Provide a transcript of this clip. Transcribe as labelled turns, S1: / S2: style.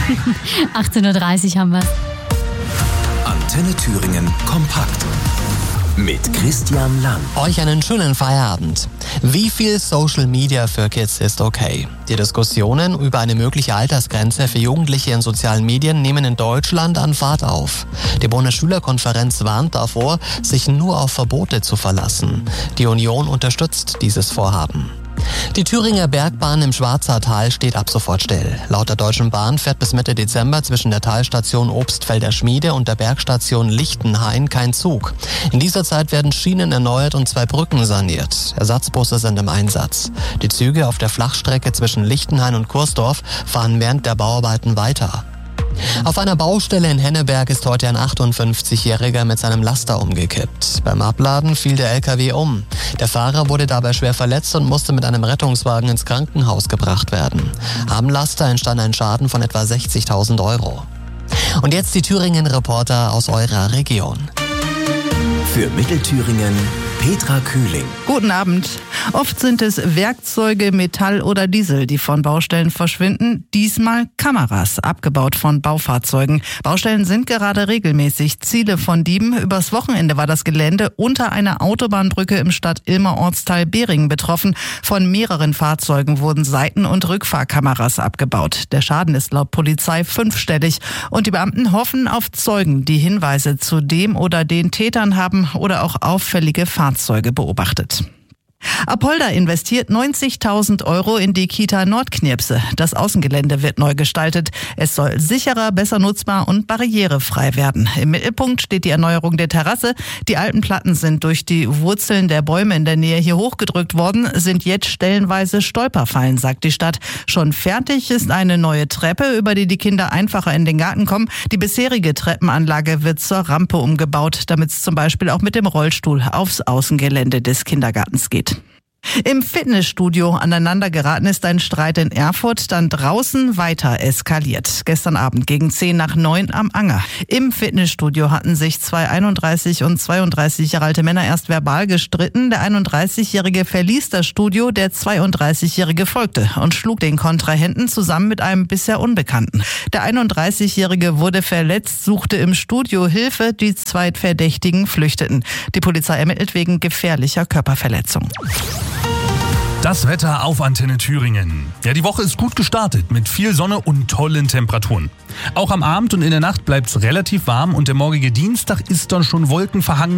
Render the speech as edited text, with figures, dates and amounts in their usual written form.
S1: 18.30 Uhr haben wir.
S2: Antenne Thüringen kompakt. Mit Christian Lang.
S3: Euch einen schönen Feierabend. Wie viel Social Media für Kids ist okay? Die Diskussionen über eine mögliche Altersgrenze für Jugendliche in sozialen Medien nehmen in Deutschland an Fahrt auf. Die Bundesschülerkonferenz warnt davor, sich nur auf Verbote zu verlassen. Die Union unterstützt dieses Vorhaben. Die Thüringer Bergbahn im Schwarzertal steht ab sofort still. Laut der Deutschen Bahn fährt bis Mitte Dezember zwischen der Talstation Obstfelder Schmiede und der Bergstation Lichtenhain kein Zug. In dieser Zeit werden Schienen erneuert und 2 Brücken saniert. Ersatzbusse sind im Einsatz. Die Züge auf der Flachstrecke zwischen Lichtenhain und Kursdorf fahren während der Bauarbeiten weiter. Auf einer Baustelle in Henneberg ist heute ein 58-Jähriger mit seinem Laster umgekippt. Beim Abladen fiel der LKW um. Der Fahrer wurde dabei schwer verletzt und musste mit einem Rettungswagen ins Krankenhaus gebracht werden. Am Laster entstand ein Schaden von etwa 60.000 Euro. Und jetzt die Thüringen-Reporter aus eurer Region.
S2: Für Mittelthüringen Petra Kühling.
S4: Guten Abend. Oft sind es Werkzeuge, Metall oder Diesel, die von Baustellen verschwinden. Diesmal Kameras, abgebaut von Baufahrzeugen. Baustellen sind gerade regelmäßig Ziele von Dieben. Übers Wochenende war das Gelände unter einer Autobahnbrücke im Stadt-Ilmer Ortsteil Beringen betroffen. Von mehreren Fahrzeugen wurden Seiten- und Rückfahrkameras abgebaut. Der Schaden ist laut Polizei 5-stellig. Und die Beamten hoffen auf Zeugen, die Hinweise zu dem oder den Tätern haben oder auch auffällige Fahrzeuge beobachtet. Apolda investiert 90.000 Euro in die Kita Nordknirpse. Das Außengelände wird neu gestaltet. Es soll sicherer, besser nutzbar und barrierefrei werden. Im Mittelpunkt steht die Erneuerung der Terrasse. Die alten Platten sind durch die Wurzeln der Bäume in der Nähe hier hochgedrückt worden, sind jetzt stellenweise Stolperfallen, sagt die Stadt. Schon fertig ist eine neue Treppe, über die die Kinder einfacher in den Garten kommen. Die bisherige Treppenanlage wird zur Rampe umgebaut, damit es zum Beispiel auch mit dem Rollstuhl aufs Außengelände des Kindergartens geht. Im Fitnessstudio aneinander geraten ist ein Streit in Erfurt, dann draußen weiter eskaliert. Gestern Abend gegen 8:50 am Anger. Im Fitnessstudio hatten sich 2 31 und 32 Jahre alte Männer erst verbal gestritten. Der 31-Jährige verließ das Studio, der 32-Jährige folgte und schlug den Kontrahenten zusammen mit einem bisher Unbekannten. Der 31-Jährige wurde verletzt, suchte im Studio Hilfe, die 2 Verdächtigen flüchteten. Die Polizei ermittelt wegen gefährlicher Körperverletzung.
S5: Das Wetter auf Antenne Thüringen. Ja, die Woche ist gut gestartet mit viel Sonne und tollen Temperaturen. Auch am Abend und in der Nacht bleibt es relativ warm und der morgige Dienstag ist dann schon wolkenverhangen.